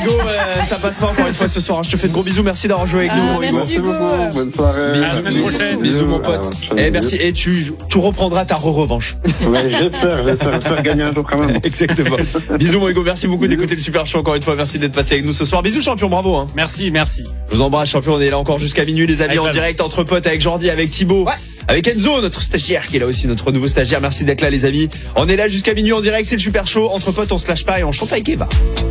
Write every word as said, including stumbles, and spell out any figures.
Hugo, euh, ça passe pas encore une fois ce soir. Je te fais de gros bisous. Merci d'avoir joué avec Ah, nous. merci Hugo. Hugo. Bonne soirée. Bisous, À la semaine bisous, prochaine. bisous, mon pote. Et merci. Et tu, tu reprendras ta re-revanche. Ouais, j'espère, j'espère, j'espère gagner un jour quand même. Exactement. Bisous, mon Hugo. Merci beaucoup d'écouter le Super Show encore une fois. Merci d'être passé avec nous ce soir. Bisous, champion. Bravo. Hein. Merci, merci. Je vous embrasse, champion. On est là encore jusqu'à minuit, les amis, Avec en Jeanne. direct entre potes avec Jordi, avec Thibaut, Ouais. avec Enzo, notre stagiaire qui est là aussi, notre nouveau stagiaire. Merci d'être là, les amis. On est là jusqu'à minuit en direct. C'est le Super Show. Entre potes, on se lâche pas et on chante avec Eva.